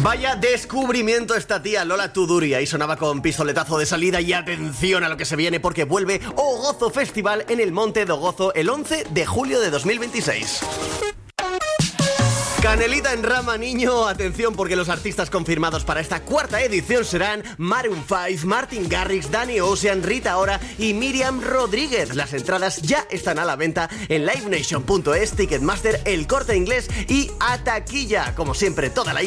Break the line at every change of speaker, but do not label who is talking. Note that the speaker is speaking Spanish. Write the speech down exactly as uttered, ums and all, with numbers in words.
Vaya descubrimiento esta tía Lola Tuduri. Ahí sonaba con pistoletazo de salida y atención a lo que se viene porque vuelve O Gozo Festival en el Monte do Gozo el once de julio de dos mil veintiséis. Canelita en rama, niño, atención porque los artistas confirmados para esta cuarta edición serán Maroon cinco, Martin Garrix, Danny Ocean, Rita Ora y Miriam Rodríguez. Las entradas ya están a la venta en live nation punto es, Ticketmaster, El Corte Inglés y A Taquilla. Como siempre, toda la